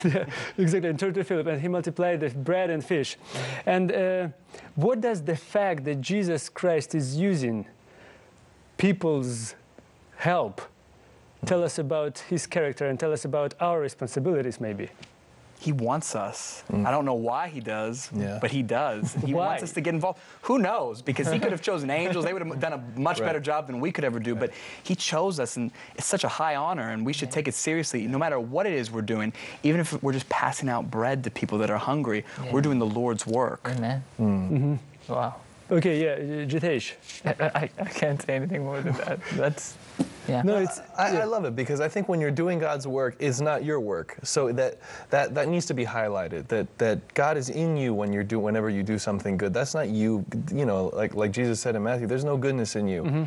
Exactly, and turned to Philip, and he multiplied the bread and fish. And what does the fact that Jesus Christ is using people's help tell us about his character and tell us about our responsibilities, maybe? He wants us. I don't know why he does, but he does. He Why? wants us to get involved. Who knows? Because he could have chosen angels. They would have done a much better job than we could ever do. But he chose us, and it's such a high honor, and we should take it seriously, no matter what it is we're doing. Even if we're just passing out bread to people that are hungry, we're doing the Lord's work. Amen. Wow. Okay, yeah, Jitesh. I can't say anything more than that. That's, yeah. No, it's I love it because I think when you're doing God's work, it's not your work. So that needs to be highlighted. That God is in you whenever you do something good. That's not you. You know, like Jesus said in Matthew, there's no goodness in you.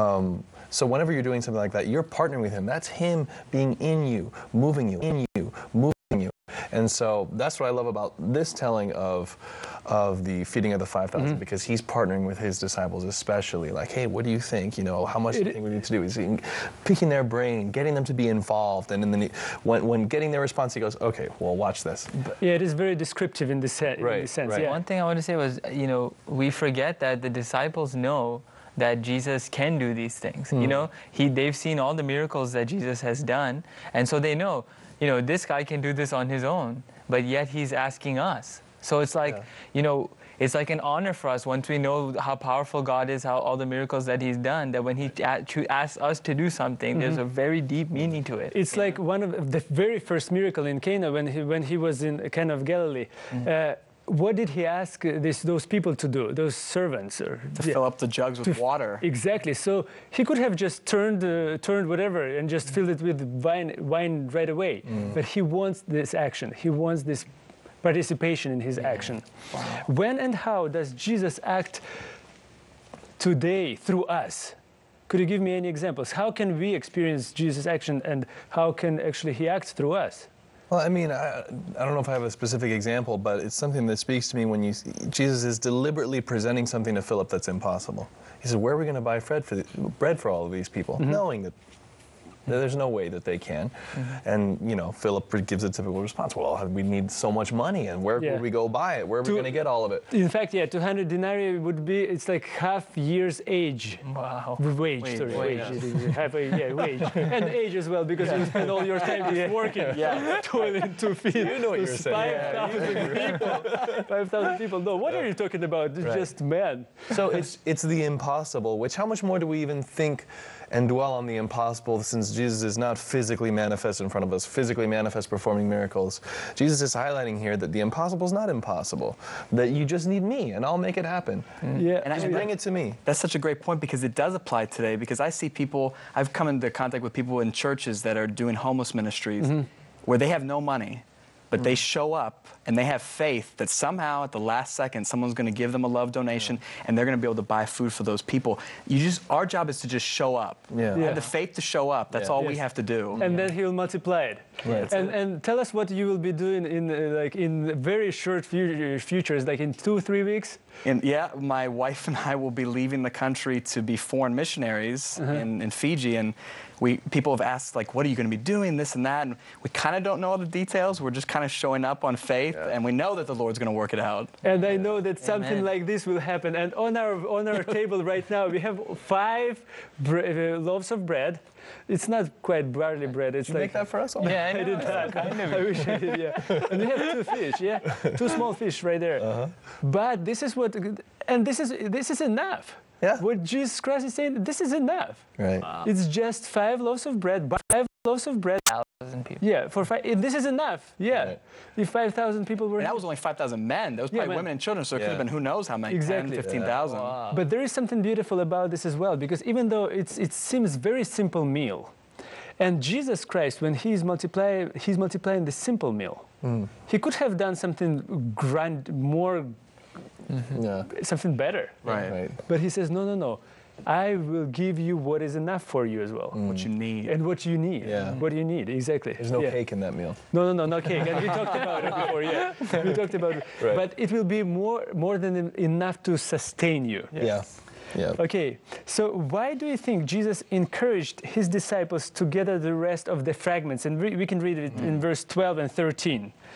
So whenever you're doing something like that, you're partnering with Him. That's Him being in you, moving you, moving you. And so that's what I love about this telling of the feeding of the 5,000, because he's partnering with his disciples, especially like, hey, what do you think? You know, how much do you think we need to do? He's picking their brain, getting them to be involved, and then when getting their response, he goes, okay, well, watch this. Yeah, it is very descriptive in this sense. Right. Yeah. One thing I want to say was, you know, we forget that the disciples know that Jesus can do these things. You know, they've seen all the miracles that Jesus has done, and so they know, you know, this guy can do this on his own, but yet he's asking us. So it's like, you know, it's like an honor for us once we know how powerful God is, how all the miracles that He's done, that when He asks us to do something, there's a very deep meaning to it. It's like one of the very first miracle in Cana when he was in Cana of Galilee. What did He ask those people to do, those servants? To fill up the jugs with water. Exactly. So He could have just turned whatever and just filled it with wine right away. But He wants this action. He wants this participation in His action. Wow. When and how does Jesus act today through us? Could you give me any examples? How can we experience Jesus' action, and how can actually He act through us? Well, I mean, I don't know if I have a specific example, but it's something that speaks to me when Jesus is deliberately presenting something to Philip that's impossible. He says, where are we going to buy bread for all of these people? Knowing that there's no way that they can. And, you know, Philip gives a typical response. Well, we need so much money, and where would we go buy it? Where are we going to get all of it? In fact, 200 denarii would be, it's like half year's age. Wow. Wage. Half a wage. And age as well, because you spend all your time just working. Toiling to feed. You know what you're saying. 5,000 people. No, what are you talking about? It's just men. So it's the impossible, which how much more do we even think and dwell on the impossible, since Jesus is not physically manifest in front of us, physically manifest performing miracles. Jesus is highlighting here that the impossible is not impossible, that you just need me and I'll make it happen. And just bring it to me. That's such a great point, because it does apply today, because I see people, I've come into contact with people in churches that are doing homeless ministries where they have no money, but they show up and they have faith that somehow at the last second someone's going to give them a love donation and they're going to be able to buy food for those people. Our job is to just show up. Have the faith to show up. That's all we have to do. And then He'll multiply it. And tell us what you will be doing in very short futures, like in 2-3 weeks. And my wife and I will be leaving the country to be foreign missionaries in Fiji, and people have asked, like, what are you going to be doing, this and that, and we kind of don't know all the details. We're just kind of showing up on faith, and we know that the Lord's going to work it out. And I know that something like this will happen. And on our table right now, we have 5 loaves of bread. It's not quite barley bread. It's Did you make that for us? Yeah, I did that. I wish I did, And we have 2 fish, 2 small fish right there. But this is this is enough. What Jesus Christ is saying, this is enough. Right. Wow. It's just 5 loaves of bread. 5 loaves of bread. 1,000 people. For 5. This is enough. Right. If 5,000 people were. And that was only 5,000 men. That was probably women and children. So it could have been who knows how many. 10, 15,000. Wow. But there is something beautiful about this as well, because even though it seems very simple meal, and Jesus Christ, when He's multiplying the simple meal, He could have done something grand, more. Something better. Right. But He says, no. I will give you what is enough for you as well. What you need. And what you need. What you need, exactly. There's no cake in that meal. No, not cake. And we talked about it before, We talked about it. Right. But it will be more than enough to sustain you. Yeah. Yeah. Okay, so why do you think Jesus encouraged his disciples to gather the rest of the fragments? And we can read it in verse 12 and 13.